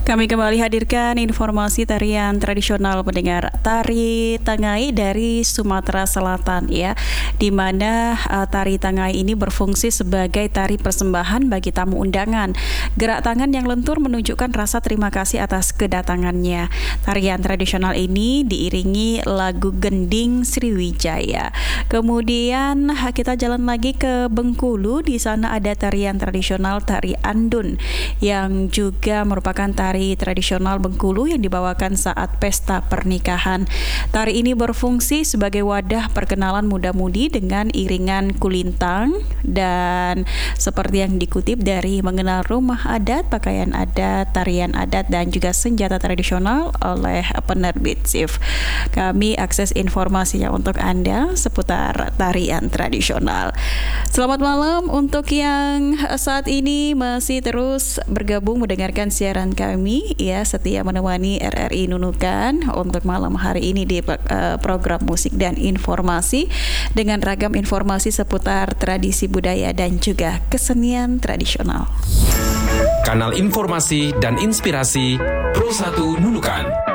Kami kembali hadirkan informasi tarian tradisional pendengar. Tari Tangai dari Sumatera Selatan ya, di mana tari Tangai ini berfungsi sebagai tari persembahan bagi tamu undangan. Gerak tangan yang lentur menunjukkan rasa terima kasih atas kedatangannya. Tarian tradisional ini diiringi lagu gending Sriwijaya. Kemudian kita jalan lagi ke Bengkulu, di sana ada tarian tradisional tari Andun yang juga merupakan tari tradisional Bengkulu yang dibawakan saat pesta pernikahan. Tari ini berfungsi sebagai wadah perkenalan muda-mudi dengan iringan kulintang, dan seperti yang dikutip dari mengenal rumah adat, pakaian adat, tarian adat, dan juga senjata tradisional oleh penerbit SIF. Kami akses informasinya untuk Anda seputar tarian tradisional. Selamat malam untuk yang saat ini masih terus bergabung mendengarkan siaran kami ya, setia menemani RRI Nunukan untuk malam hari ini di program musik dan informasi dengan ragam informasi seputar tradisi budaya dan juga kesenian tradisional. Kanal informasi dan inspirasi Pro 1 Nunukan.